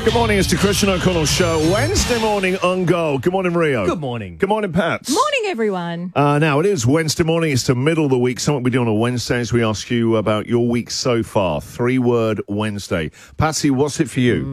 Good morning, it's the Christian O'Connell Show. Wednesday morning on Go. Good morning, Rio. Good morning. Good morning, Pat. Morning, everyone. Now, it is Wednesday morning. It's the middle of the week. Something we do on a Wednesday is we ask you about your week so far. 3-word Wednesday. Patsy, what's it for you?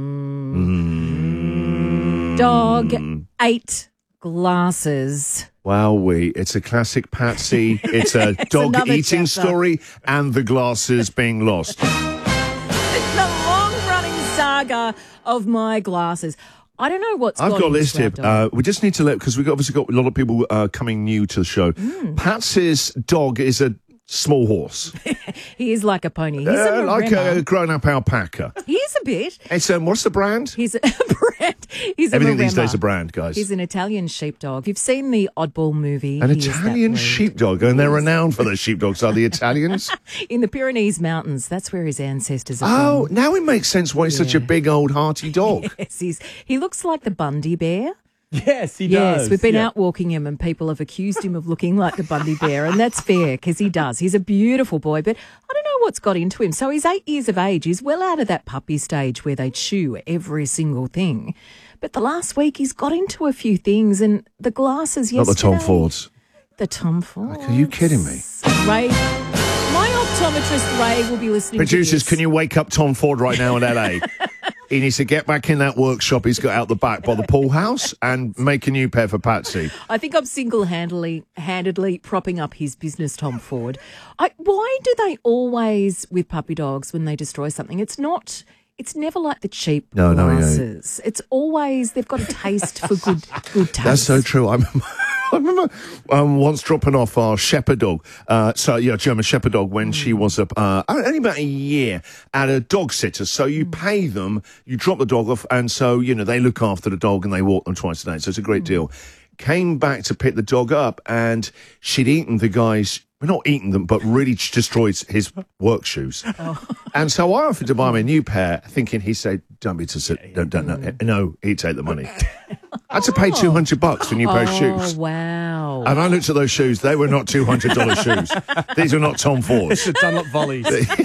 Dog ate glasses. Wowee. It's a classic Patsy. It's a dog another eating chapter. story and the glasses being lost. The long-running saga of my glasses. I don't know what's I've got a into list our here. dog. We just need to because we've obviously got a lot of people coming new to the show. Patsy's dog is a small horse. He is like a pony. He's a Like Maremma. a grown-up alpaca. He is a bit. It's what's the brand? He's a brand. He's Everything a these days Maremma. is a brand, guys. He's an Italian sheepdog. You've seen the Oddball movie. An He is that Italian breed. sheepdog, and they're renowned for their sheepdogs, are the Italians? In the Pyrenees Mountains. That's where his ancestors are Oh, from. now it makes sense why he's such a big, old, hearty dog. Yes, he looks like the Bundy bear. Yes, he Yes, does. we've been Yeah. out walking him and people have accused him of looking like the Bundy bear, and that's fair because he does. He's a beautiful boy, but I don't know what's got into him. So he's 8 years of age. He's well out of that puppy stage where they chew every single thing. But the last week he's got into a few things, and the glasses Not yesterday. the Tom Fords. The Tom Fords. Are you kidding me? Ray, my optometrist Ray will be listening Producers, to this. can you wake up Tom Ford right now in LA? He needs to get back in that workshop he's got out the back by the pool house and make a new pair for Patsy. I think I'm single-handedly propping up his business, Tom Ford. Why do they always, with puppy dogs, when they destroy something, it's never like the cheap No, yeah. glasses. It's always, they've got a taste for good taste. That's so true. I remember once dropping off our shepherd dog, German shepherd dog, when she was only about a year at a dog sitter. So you pay them, you drop the dog off, and so, they look after the dog and they walk them twice a day. So it's a great deal. Came back to pick the dog up, and she'd eaten the guy's, well, not eaten them, but really destroyed his work shoes. And so I offered to buy him a new pair, thinking he'd say, don't no, he'd take the money. I had to pay $200 for a new pair of shoes. Oh, wow. And I looked at those shoes. They were not $200 shoes. These are not Tom Fords. The Dunlop volleys.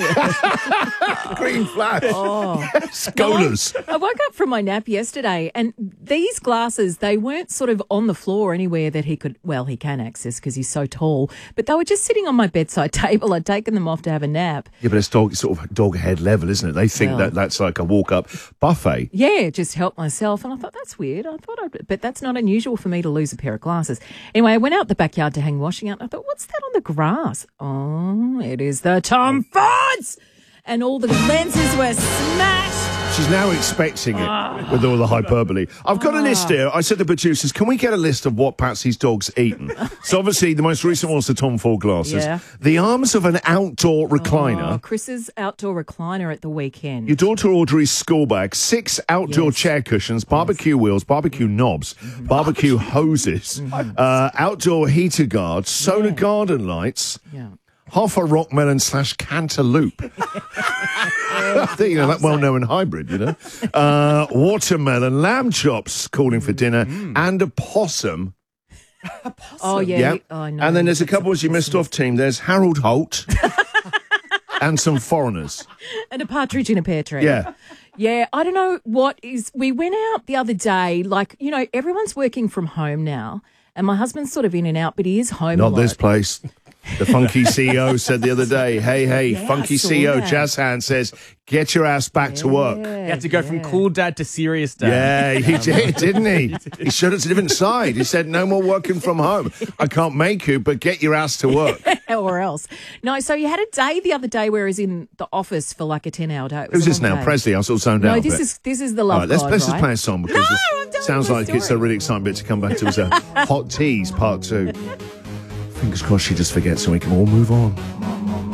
Green flash. Yes, Golas. I woke up from my nap yesterday and these glasses, they weren't sort of on the floor anywhere that he can access because he's so tall, but they were just sitting on my bedside table. I'd taken them off to have a nap. Yeah, but it's sort of dog head level, isn't it? They think Well. that's like a walk-up buffet. Yeah, just help myself. And I thought, that's weird. But that's not unusual for me to lose a pair of glasses. Anyway, I went out the backyard to hang washing out. And I thought, what's that on the grass? Oh, it is the Tom Fords! And all the lenses were smashed. She's now expecting it with all the hyperbole. I've got a list here. I said to the producers, can we get a list of what Patsy's dog's eaten? So obviously the most recent one was the Tom Ford glasses. Yeah. The arms of an outdoor recliner. Oh, Chris's outdoor recliner at the weekend. Your daughter Audrey's school bag, 6 outdoor chair cushions, barbecue wheels, barbecue knobs, barbecue hoses, outdoor heater guards, solar garden lights, Yeah. half a rock melon / cantaloupe. That well-known hybrid, watermelon, lamb chops, calling for dinner, and a possum. Oh, yeah. Yeah. Oh, no. And then there's a couple as you missed off, team. There's Harold Holt and some foreigners. And a partridge in a pear tree. Yeah. Yeah, I don't know what is. We went out the other day, everyone's working from home now, and my husband's sort of in and out, but he is home a Not lot. this place. The funky CEO said the other day, hey, Yeah, funky I saw CEO that. Jazz Hand says, get your ass back to work. You had to go from cool dad to serious dad. Yeah, he did, didn't he? He showed us a different side. He said, no more working from home. I can't make you, but get your ass to work. Or else. No, so you had a day the other day where he was in the office for like a 10-hour day. It was Who's a this long now? day. Presley, I sort of zoned out No, a bit. this is the All love right, let's God, just right? play a song because No, this I'm done sounds with like the it's a story. really exciting bit to come back to. It's a Hot Tease Part 2. Fingers crossed she just forgets and we can all move on.